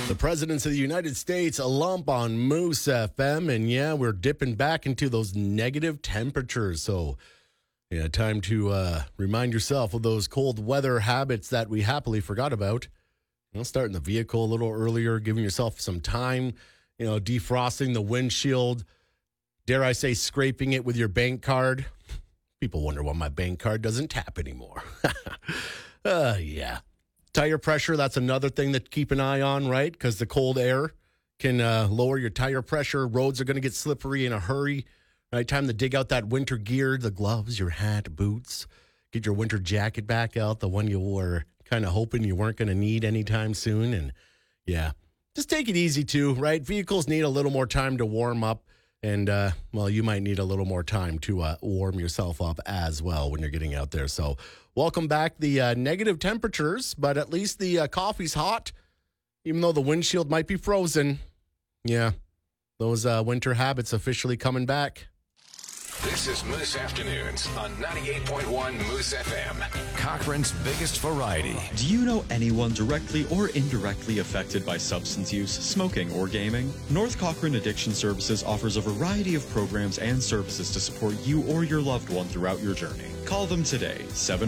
The presidents of the United States, a lump on Moose FM. And yeah, we're dipping back into those negative temperatures. So, yeah, time to remind yourself of those cold weather habits that we happily forgot about. Starting the vehicle a little earlier, giving yourself some time, defrosting the windshield. Dare I say, scraping it with your bank card. People wonder why my bank card doesn't tap anymore. Yeah. Tire pressure, that's another thing that keep an eye on, right? Because the cold air can lower your tire pressure. Roads are going to get slippery in a hurry. Right? Time to dig out that winter gear, the gloves, your hat, boots. Get your winter jacket back out, the one you were kind of hoping you weren't going to need anytime soon. And yeah, just take it easy too, right? Vehicles need a little more time to warm up. And, you might need a little more time to warm yourself up as well when you're getting out there. So welcome back. The negative temperatures, but at least the coffee's hot, even though the windshield might be frozen. Yeah, those winter habits officially coming back. This is Moose Afternoons on 98.1 Moose FM, Cochrane's biggest variety. Do you know anyone directly or indirectly affected by substance use, smoking, or gaming? North Cochrane Addiction Services offers a variety of programs and services to support you or your loved one throughout your journey. Call them today,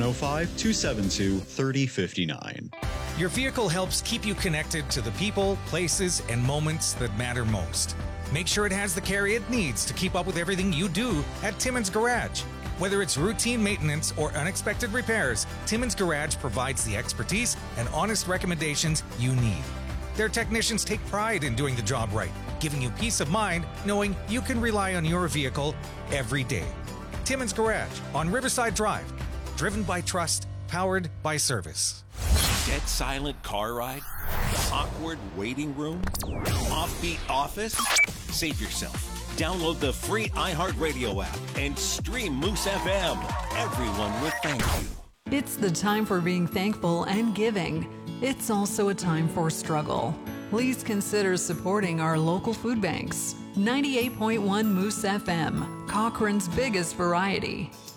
705-272-3059. Your vehicle helps keep you connected to the people, places, and moments that matter most. Make sure it has the care it needs to keep up with everything you do at Timmins Garage. Whether it's routine maintenance or unexpected repairs, Timmins Garage provides the expertise and honest recommendations you need. Their technicians take pride in doing the job right, giving you peace of mind knowing you can rely on your vehicle every day. Timmins Garage on Riverside Drive. Driven by trust, powered by service. Dead silent car ride? Awkward waiting room? Offbeat office? Save yourself. Download the free iHeartRadio app and stream Moose FM. Everyone will thank you. It's the time for being thankful and giving. It's also a time for struggle. Please consider supporting our local food banks. 98.1 Moose FM, Cochrane's biggest variety.